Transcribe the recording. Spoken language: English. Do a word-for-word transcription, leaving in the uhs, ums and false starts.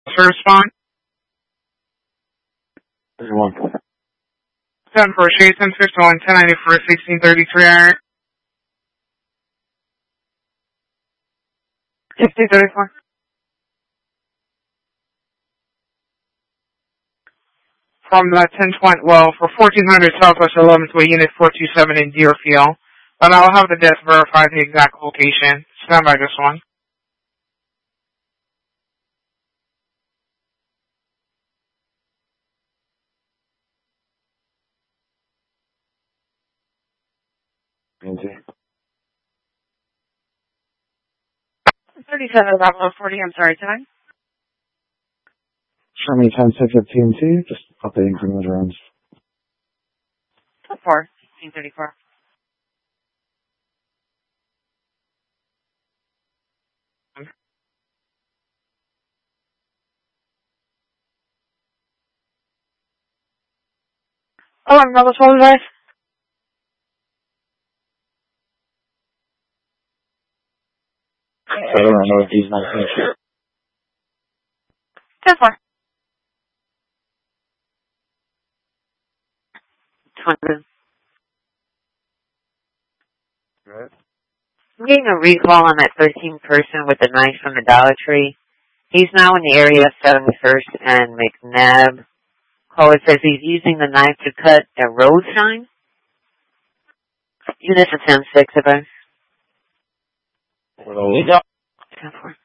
First respond. Everyone. ten for Shade ten fifty-one, ten ninety-four, sixteen thirty-three, Iron. sixteen thirty-four. From the ten twenty, well, for fourteen hundred Southwest eleventh Way, Unit four two seven in Deerfield. But I'll have the desk verify the exact location. Stand by this one. thirty-seven Bravo forty, I'm sorry, time? Show me ten six at T N T, just updating criminal drones. four, sixteen thirty-four. Oh, I'm Rebel twelve, guys. I don't know if he's not finished. ten four. twenty. Right. I'm getting a recall on that thirteen person with the knife from the Dollar Tree. He's now in the area of seventy-first and McNabb. Caller says he's using the knife to cut a road sign. Units of ten six, if I... What else? ten four.